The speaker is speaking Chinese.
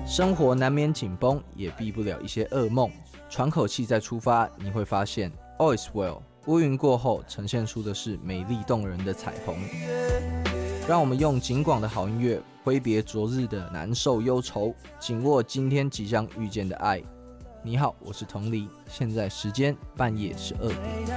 生活难免紧绷，也避不了一些噩梦。喘口气再出发，你会发现 All is well， 乌云过后呈现出的是美丽动人的彩虹。让我们用警广的好音乐挥别昨日的难受忧愁，紧握今天即将遇见的爱。你好，我是同理，现在时间半夜12点。